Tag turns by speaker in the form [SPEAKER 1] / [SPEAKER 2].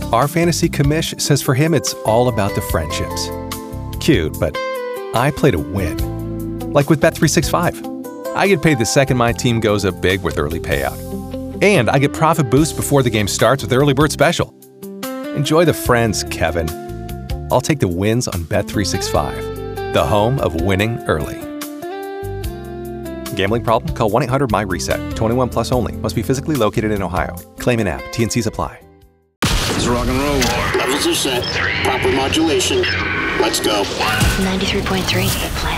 [SPEAKER 1] Our fantasy commish says for him it's all about the friendships. Cute, but I play to win. Like with Bet365. I get paid the second my team goes up big with early payout. And I get profit boost before the game starts with Early Bird Special. Enjoy the friends, Kevin. I'll take the wins on Bet365, the home of winning early. Gambling problem? Call 1-800-MY-RESET. 21 plus only. Must be physically located in Ohio. Claim in app. T&Cs apply.
[SPEAKER 2] It's rock and roll.
[SPEAKER 3] Levels are set. Proper modulation. Let's go.
[SPEAKER 4] 93.3 The Play.